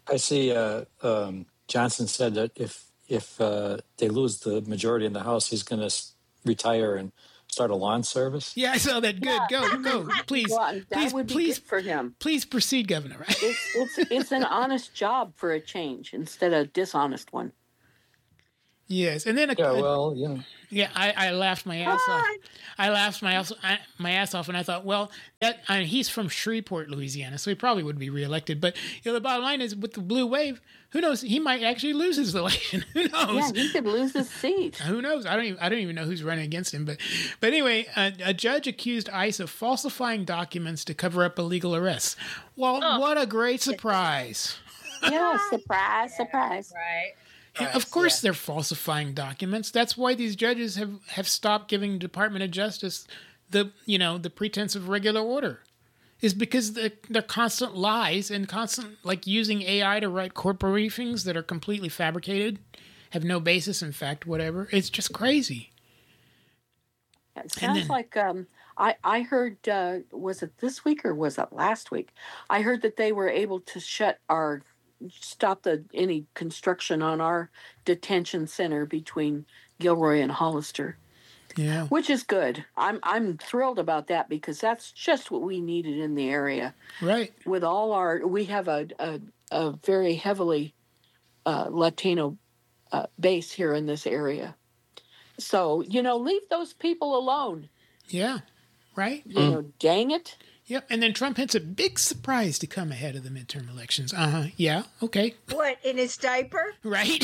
I see Johnson said that if they lose the majority in the House, he's going to retire and start a lawn service. Yeah, I saw that. Good. Yeah. Go. Please. Well, that would be good for him. Please proceed, Governor. It's an honest job for a change instead of a dishonest one. Yes, and then I laughed my ass off. I laughed my ass off, and I thought, well, he's from Shreveport, Louisiana, so he probably would be reelected. But the bottom line is, with the blue wave, who knows? He might actually lose his election. Who knows? Yeah, he could lose his seat. Who knows? I don't even know who's running against him. But anyway, a judge accused ICE of falsifying documents to cover up illegal arrests. Well, what a great surprise! Yeah, surprise. Right. Yeah, of course they're falsifying documents. That's why these judges have stopped giving the Department of Justice the pretense of regular order. Is because they're constant lies and constant, like, using AI to write court briefings that are completely fabricated, have no basis in fact, whatever. It's just crazy. It sounds like I heard, was it this week or was it last week? I heard that they were able to stop any construction on our detention center between Gilroy and Hollister. Yeah, which is good. I'm thrilled about that because that's just what we needed in the area. Right. With we have a very heavily Latino base here in this area. So, leave those people alone. Yeah. Right. Dang it. Yep, and then Trump hits a big surprise to come ahead of the midterm elections. Yeah, okay. What, in his diaper? Right.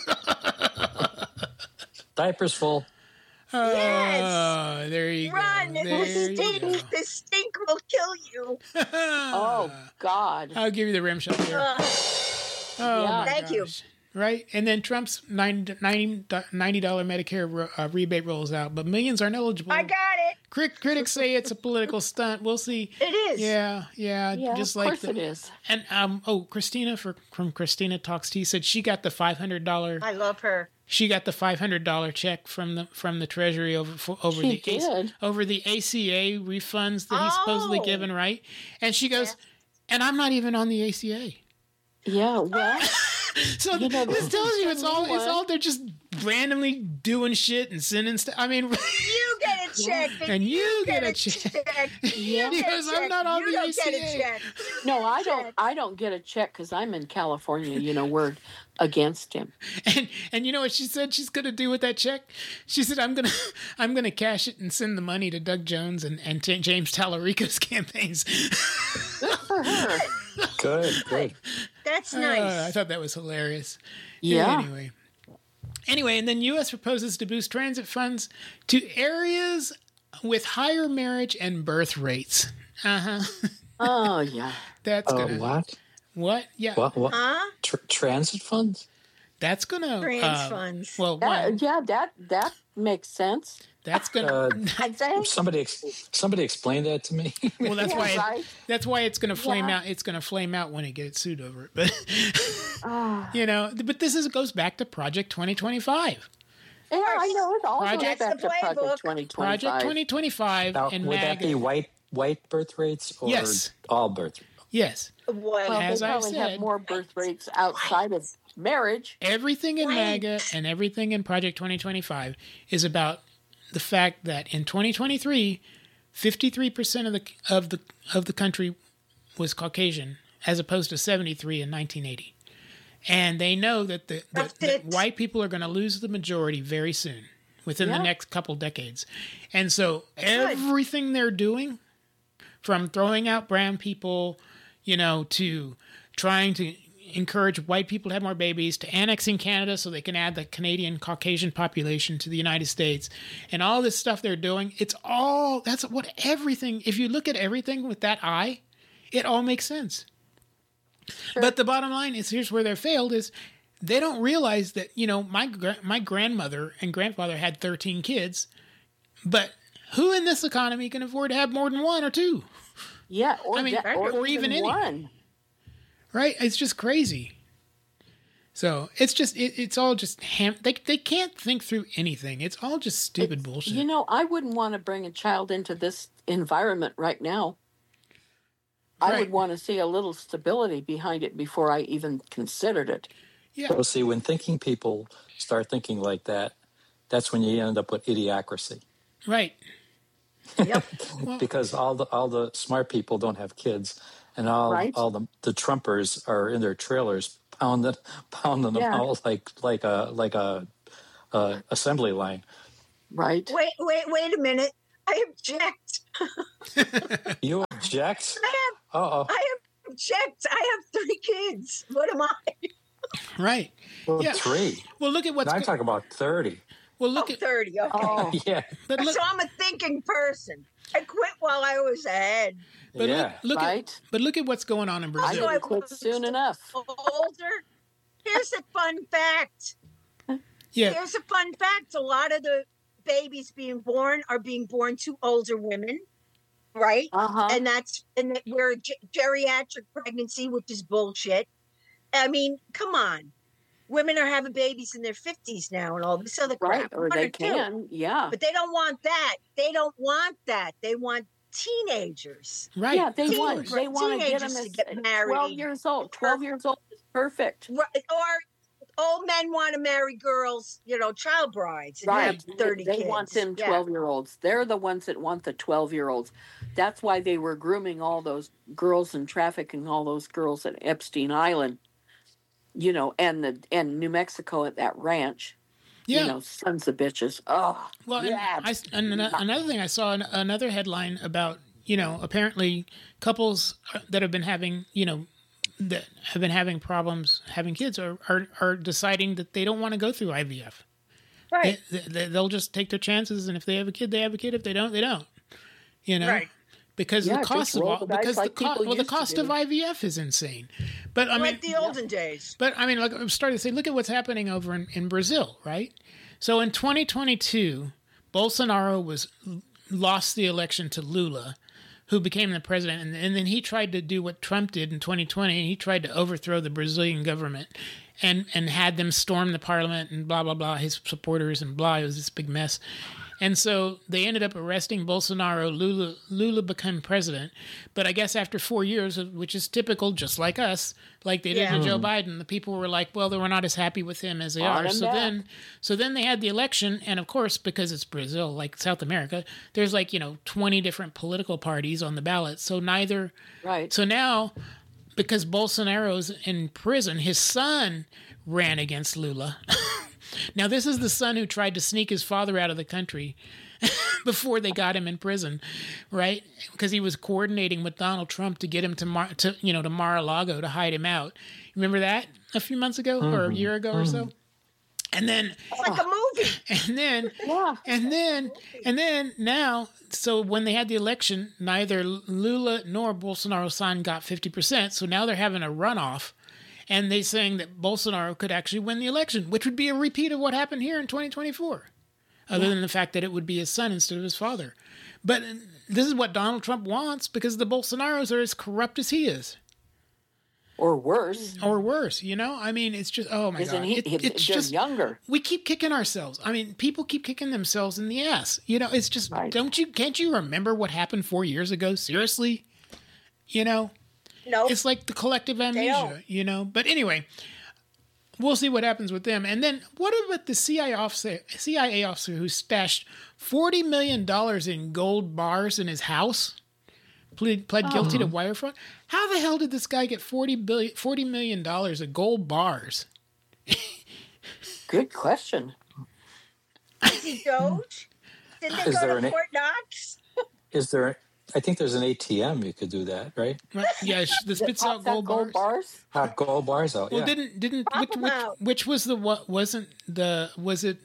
Diaper's full. Yes. There you Run. go. The stink will kill you. Oh, God. I'll give you the rim shot there. Thank you. Right? And then Trump's $90 Medicare rebate rolls out, but millions aren't eligible. I got it. Critics say it's a political stunt. We'll see. It is. Yeah, just of like course it is. And Christina from Christina Talks Tea said she got the $500. I love her. She got the $500 check from the Treasury over the ACA refunds that he's supposedly given, right? And she goes, and I'm not even on the ACA. Yeah, well. So this tells you it's all they're just randomly doing shit and sending stuff. I mean, you get a check and you get a check. Yeah, because I'm not on the ACA. Get a check. No, I don't. I don't get a check because I'm in California. We're against him. And you know what she said she's gonna do with that check? She said I'm gonna cash it and send the money to Doug Jones and James Tallarico's campaigns. Good for her. Good. That's nice. I thought that was hilarious. Yeah. Anyway, and then U.S. proposes to boost transit funds to areas with higher marriage and birth rates. Oh, yeah. That's gonna what? What? Yeah. What? Transit funds? That's gonna trans funds. Well, that makes sense. That's gonna. I think somebody explain that to me. Well, that's right. That's why it's gonna flame out. It's gonna flame out when it gets sued over it. But but this goes back to Project 2025. Yeah, I know it all goes back to Project 2025. Project 2025 Now, and would MAGA. that be white birth rates or all birth rates? Yes. Well, as they I probably said, have more birth rates outside of marriage. Everything in MAGA and everything in Project 2025 is about the fact that in 2023, 53% of the country was Caucasian, as opposed to 73 in 1980. And they know that that white people are going to lose the majority very soon, within the next couple decades. And so everything they're doing, from throwing out brown people, to trying to encourage white people to have more babies, to annexing Canada so they can add the Canadian Caucasian population to the United States, and all this stuff they're doing, if you look at everything with that eye, it all makes sense. Sure. But the bottom line is, here's where they're failed, is they don't realize that, my grandmother and grandfather had 13 kids, but who in this economy can afford to have more than one or two? Yeah, or even any. One. Right? It's just crazy. So it's all just they can't think through anything. It's all just stupid bullshit. I wouldn't want to bring a child into this environment right now. I would want to see a little stability behind it before I even considered it. Yeah. Well, see, when thinking people start thinking like that, that's when you end up with idiocracy. Right. Yep. Because all the smart people don't have kids, and all the Trumpers are in their trailers pounding them out like a assembly line. Right. Wait a minute. I object. You object? I object. I have 3 kids. What am I? Right. Well, 3. Well, look at what's. I'm talking about 30. Well, look at 30. Okay. Oh. Yeah. But look, so I'm a thinking person. I quit while I was ahead. But yeah. look at what's going on in Brazil. I didn't quit soon enough. Older. Here's a fun fact. Yeah. Here's a fun fact. A lot of the babies being born are being born to older women, right? And we're geriatric pregnancy, which is bullshit. I mean, come on. Women are having babies in their 50s now and all this other crap. Right, or they can, yeah. But they don't want that. They don't want that. They want teenagers. Right. Yeah, they want to get them to get married. 12 years old. 12 years old is perfect. Right. Or old men want to marry girls, child brides. And have 30 they kids. want them 12-year-olds. They're the ones that want the 12-year-olds. That's why they were grooming all those girls and trafficking all those girls at Epstein Island. And New Mexico at that ranch. Yeah. Sons of bitches. Oh, well, yeah. Another thing I saw another headline about, apparently couples that have been having, problems having kids are deciding that they don't want to go through IVF. Right. They'll just take their chances, and if they have a kid, they have a kid. If they don't, they don't. Right. Because the cost of the cost of IVF is insane. But I mean, the olden days. But I mean, like I'm starting to say, look at what's happening over in Brazil, right? So in 2022, Bolsonaro lost the election to Lula, who became the president, and then he tried to do what Trump did in 2020, and he tried to overthrow the Brazilian government and had them storm the parliament and blah blah blah, his supporters and blah. It was this big mess. And so they ended up arresting Bolsonaro. Lula became president. But I guess after 4 years, which is typical, just like us, like they did with Joe Biden, the people were like, well, they were not as happy with him as they are. So then they had the election. And of course, because it's Brazil, like South America, there's 20 different political parties on the ballot. So So now, because Bolsonaro's in prison, his son ran against Lula. Now, this is the son who tried to sneak his father out of the country before they got him in prison, right? Because he was coordinating with Donald Trump to get him to Mar-a-Lago to hide him out. Remember that a few months ago or a year ago or so? And then it's like a movie. And then now, so when they had the election, neither Lula nor Bolsonaro's son got 50%. So now they're having a runoff. And they're saying that Bolsonaro could actually win the election, which would be a repeat of what happened here in 2024, other than the fact that it would be his son instead of his father. But this is what Donald Trump wants because the Bolsonaros are as corrupt as he is. Or worse. I mean, it's just, oh my God. It's just younger. We keep kicking ourselves. I mean, people keep kicking themselves in the ass. It's just, can't you remember what happened 4 years ago? Seriously? No. It's like the collective amnesia, But anyway, we'll see what happens with them. And then what about the CIA officer who stashed $40 million in gold bars in his house? Pled guilty to wire fraud? How the hell did this guy get $40 million of gold bars? Good question. Is he Doge? Did they go to Fort Knox? I think there's an ATM you could do that, right? Yeah, the spits out gold bars. Pop gold bars out. Well, yeah. which was the what? Was it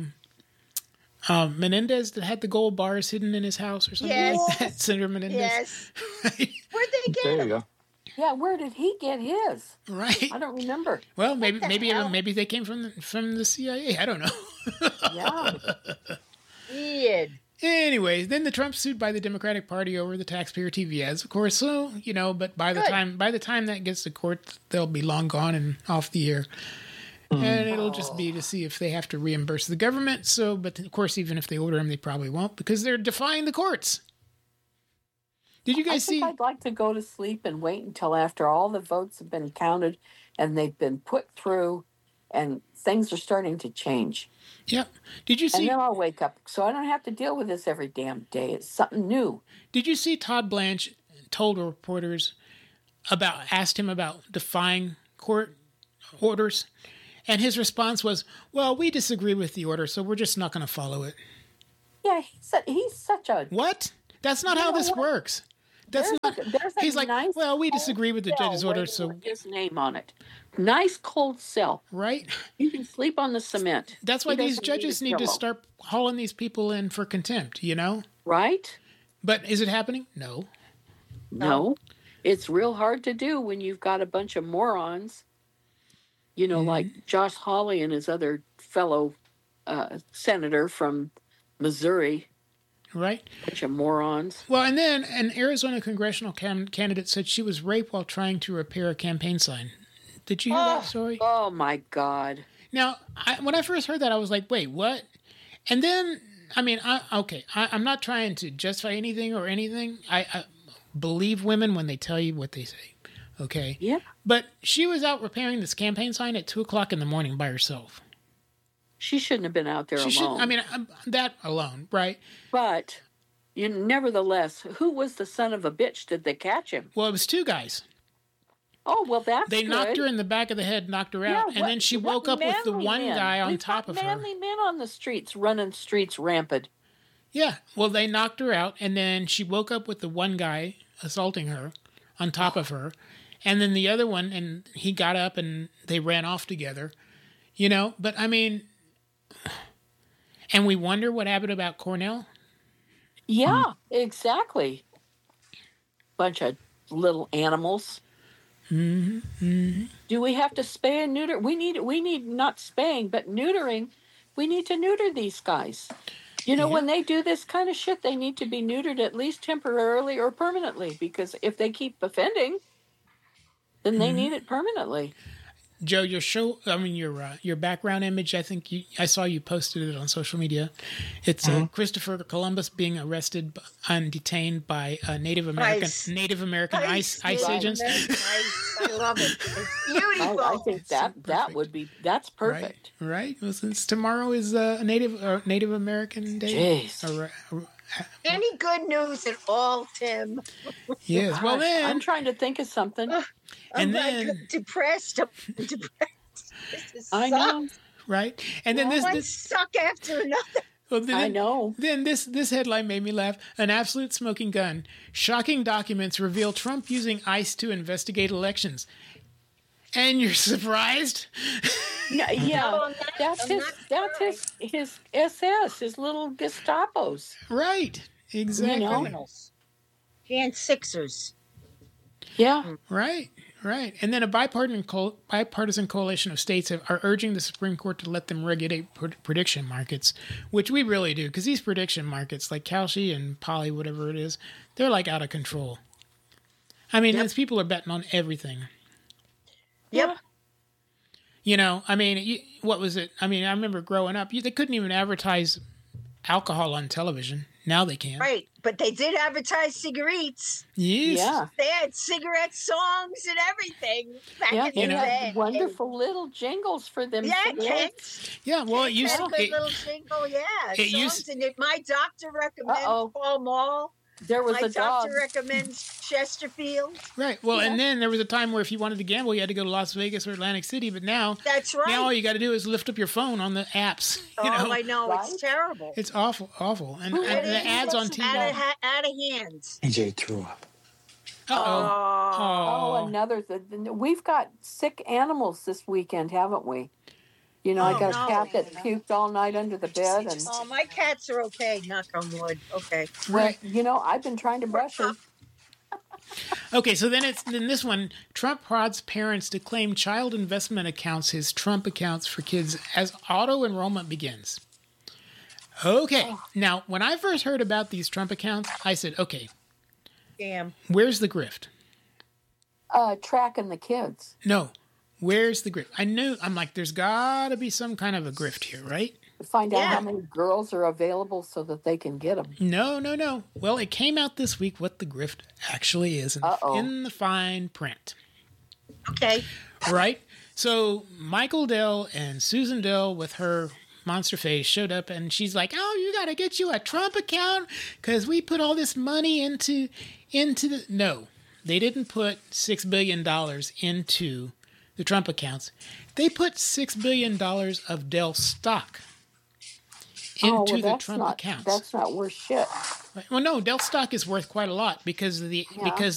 Menendez that had the gold bars hidden in his house or something like that? Senator Menendez. Yes. Right. Where'd they get There him? you go. Yeah, where did he get his? Right. I don't remember. Well, maybe they came from the CIA. I don't know. Yeah. Weird. Anyways, then the Trump sued by the Democratic Party over the taxpayer TV ads, of course. So but by the time that gets to court, they'll be long gone and off the air, and it'll just be to see if they have to reimburse the government. So, but of course, even if they order them, they probably won't because they're defying the courts. Did you guys see? I'd like to go to sleep and wait until after all the votes have been counted and they've been put through and things are starting to change. Yep. Did you see? And then I'll wake up so I don't have to deal with this every damn day. It's something new. Did you see Todd Blanche told reporters asked him about defying court orders? And his response was, well, we disagree with the order, so we're just not going to follow it. Yeah, he's such a... What? That's not how this works. That's not... He's like, nice, well, we disagree with the judge's order, so... His name on it. Nice cold cell. Right? You can sleep on the cement. That's why these judges need to start hauling these people in for contempt, you know? Right? But is it happening? No. No. It's real hard to do when you've got a bunch of morons, you know, like Josh Hawley and his other fellow senator from Missouri. Right. Bunch of morons. Well, and then an Arizona congressional candidate said she was raped while trying to repair a campaign sign. Did you hear that story? Oh, my God. Now, when I first heard that, I was like, wait, what? And then, I mean, I'm not trying to justify anything or anything. I believe women when they tell you what they say. Okay? Yeah. But she was out repairing this campaign sign at 2 o'clock in the morning by herself. She shouldn't have been out there alone. I mean, that alone, right? But, nevertheless, who was the son of a bitch? Did they catch him? Well, it was 2 guys. Oh, well, that's They good. knocked her in the back of the head, knocked her out, and then she woke up with the one guy on top of her. Manly men on the streets, running streets rampant. Yeah, well, they knocked her out, and then she woke up with the one guy assaulting her on top of her, and then the other one, and he got up and they ran off together, you know? But, I mean, and we wonder what happened about Cornell? Yeah, exactly. Bunch of little animals. Mm-hmm. Mm-hmm. Do we have to spay and neuter? We need not spaying, but neutering. We need to neuter these guys. You know, when they do this kind of shit, they need to be neutered at least temporarily or permanently, because if they keep offending, then they need it permanently. Joe, your background image, I saw you posted it on social media. It's Christopher Columbus being arrested and detained by Native American ICE agents. I love it. It's beautiful. I think that's perfect. Right? Well, since tomorrow is Native American Day. Jeez. Any good news at all, Tim? Yes. Gosh, well, then I'm trying to think of something. I'm depressed. I know, right? And then this suck after another. Well, then, I know. Then this headline made me laugh. An absolute smoking gun. Shocking documents reveal Trump using ICE to investigate elections. And you're surprised? Yeah, that's his SS, his little Gestapos. Right. Exactly. Criminals. And Sixers. Yeah. Right. And then a bipartisan coalition of states are urging the Supreme Court to let them regulate prediction markets, which we really do, because these prediction markets, like Kalshi and Poly, whatever it is, they're like out of control. I mean, these people are betting on everything. Yep. You know, I mean, what was it? I mean, I remember growing up, they couldn't even advertise alcohol on television. Now they can. Right. But they did advertise cigarettes. Yes. Yeah. They had cigarette songs and everything back in the day. Wonderful little jingles for them. Cigarettes. Yeah, well, it used to be. Little jingle, my doctor recommends Paul Mall. There was a dog. My doctor recommends Chesterfield. Right. Well, and then there was a time where if you wanted to gamble, you had to go to Las Vegas or Atlantic City. But now, that's right. Now all you got to do is lift up your phone on the apps. I know. Right? It's terrible. It's awful. And the ads on TV. Out of hands. AJ threw up. Uh-oh. Another. We've got sick animals this weekend, haven't we? You know, I got a cat that puked all night under the bed. And my cats are okay, knock on wood. Okay. Right. You know, I've been trying to brush her. Okay, so then this one, Trump prods parents to claim child investment accounts, his Trump accounts for kids, as auto enrollment begins. Okay. Now, when I first heard about these Trump accounts, I said, okay. Damn. Where's the grift? Tracking the kids. No. Where's the grift? I'm like, there's got to be some kind of a grift here, right? Find out how many girls are available so that they can get them. No. Well, it came out this week what the grift actually is in the fine print. Okay. Right? So Michael Dell and Susan Dell with her monster face showed up, and she's like, "Oh, you got to get you a Trump account because we put all this money into the..." No, they didn't put $6 billion into the Trump accounts. They put $6 billion of Dell stock into the Trump accounts. That's not worth shit. Well, no, Dell stock is worth quite a lot because